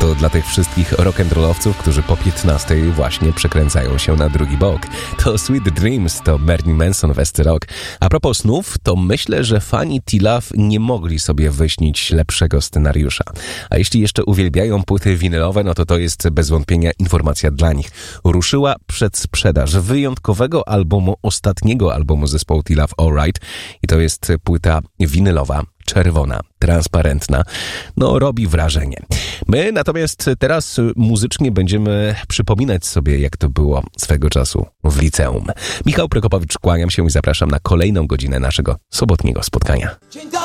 To dla tych wszystkich rock'n'rollowców, którzy po 15 właśnie przekręcają się na drugi bok. To Sweet Dreams, to Marilyn Manson, Westy Rock. A propos snów, to myślę, że fani T-Love nie mogli sobie wyśnić lepszego scenariusza. A jeśli jeszcze uwielbiają płyty winylowe, no to jest bez wątpienia informacja dla nich. Ruszyła przedsprzedaż wyjątkowego albumu, ostatniego albumu zespołu T-Love All Right. I to jest płyta winylowa, czerwona, transparentna. No, robi wrażenie. My natomiast teraz muzycznie będziemy przypominać sobie, jak to było swego czasu w liceum. Michał Prokopowicz, kłaniam się i zapraszam na kolejną godzinę naszego sobotniego spotkania. Dzień dobry!